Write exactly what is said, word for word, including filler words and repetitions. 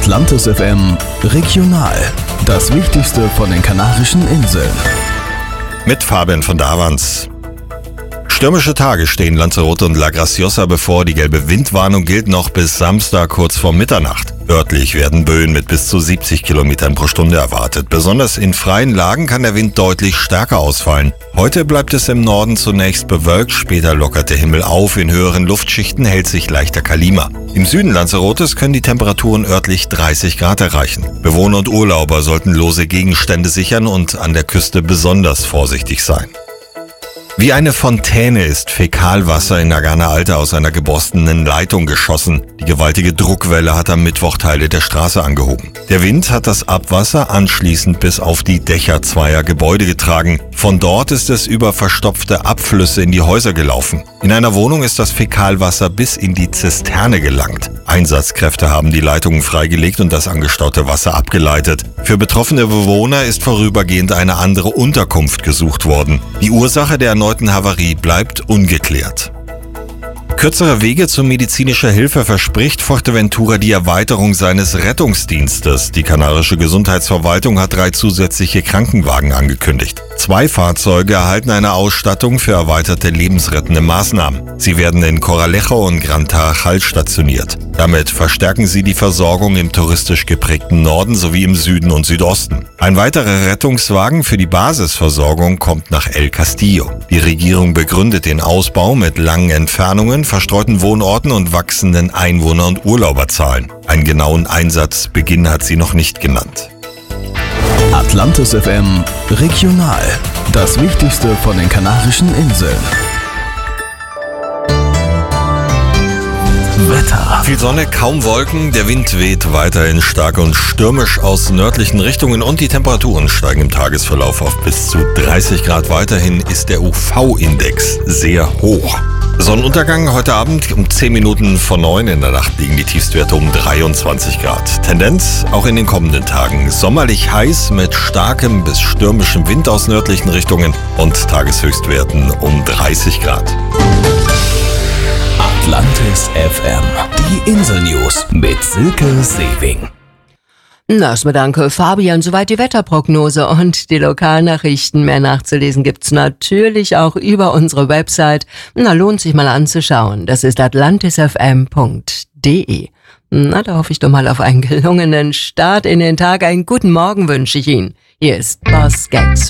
Atlantis F M Regional. Das Wichtigste von den Kanarischen Inseln. Mit Fabian von Davans. Stürmische Tage stehen Lanzarote und La Graciosa bevor. Die gelbe Windwarnung gilt noch bis Samstag kurz vor Mitternacht. Örtlich werden Böen mit bis zu siebzig Kilometern pro Stunde erwartet. Besonders in freien Lagen kann der Wind deutlich stärker ausfallen. Heute bleibt es im Norden zunächst bewölkt, später lockert der Himmel auf. In höheren Luftschichten hält sich leichter Kalima. Im Süden Lanzarotes können die Temperaturen örtlich dreißig Grad erreichen. Bewohner und Urlauber sollten lose Gegenstände sichern und an der Küste besonders vorsichtig sein. Wie eine Fontäne ist Fäkalwasser in Nagana Alta aus einer geborstenen Leitung geschossen. Die gewaltige Druckwelle hat am Mittwoch Teile der Straße angehoben. Der Wind hat das Abwasser anschließend bis auf die Dächer zweier Gebäude getragen. Von dort ist es über verstopfte Abflüsse in die Häuser gelaufen. In einer Wohnung ist das Fäkalwasser bis in die Zisterne gelangt. Einsatzkräfte haben die Leitungen freigelegt und das angestaute Wasser abgeleitet. Für betroffene Bewohner ist vorübergehend eine andere Unterkunft gesucht worden. Die Ursache der erneuten Havarie bleibt ungeklärt. Kürzere Wege zu medizinischer Hilfe verspricht Fuerteventura die Erweiterung seines Rettungsdienstes. Die kanarische Gesundheitsverwaltung hat drei zusätzliche Krankenwagen angekündigt. Zwei Fahrzeuge erhalten eine Ausstattung für erweiterte lebensrettende Maßnahmen. Sie werden in Corralejo und Gran Tarajal stationiert. Damit verstärken sie die Versorgung im touristisch geprägten Norden sowie im Süden und Südosten. Ein weiterer Rettungswagen für die Basisversorgung kommt nach El Castillo. Die Regierung begründet den Ausbau mit langen Entfernungen, verstreuten Wohnorten und wachsenden Einwohner- und Urlauberzahlen. Einen genauen Einsatzbeginn hat sie noch nicht genannt. Atlantis F M Regional. Das Wichtigste von den Kanarischen Inseln. Wetter. Viel Sonne, kaum Wolken, der Wind weht weiterhin stark und stürmisch aus nördlichen Richtungen und die Temperaturen steigen im Tagesverlauf auf bis zu dreißig Grad. Weiterhin ist der U V-Index sehr hoch. Sonnenuntergang heute Abend um zehn Minuten vor neun. In der Nacht liegen die Tiefstwerte um dreiundzwanzig Grad. Tendenz auch in den kommenden Tagen. Sommerlich heiß mit starkem bis stürmischem Wind aus nördlichen Richtungen und Tageshöchstwerten um dreißig Grad. Atlantis F M. Die Insel-News mit Silke Sewing. Erstmal danke, Fabian. Soweit die Wetterprognose und die Lokalnachrichten. Mehr nachzulesen gibt's natürlich auch über unsere Website. Na, lohnt sich mal anzuschauen. Das ist atlantis f m punkt d e. Na, da hoffe ich doch mal auf einen gelungenen Start in den Tag. Einen guten Morgen wünsche ich Ihnen. Hier ist Boss Gags.